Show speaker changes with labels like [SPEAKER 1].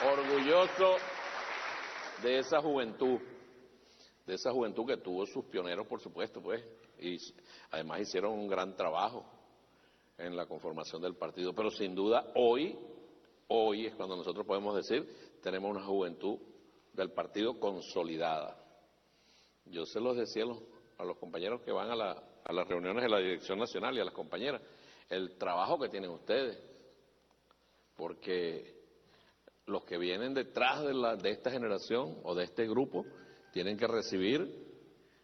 [SPEAKER 1] orgulloso de esa juventud que tuvo sus pioneros, por supuesto, pues, y además hicieron un gran trabajo en la conformación del partido, pero sin duda hoy es cuando nosotros podemos decir, tenemos una juventud del partido consolidada. Yo se los decía a los compañeros que van a las reuniones de la Dirección Nacional y a las compañeras, el trabajo que tienen ustedes, porque los que vienen detrás de esta generación o de este grupo tienen que recibir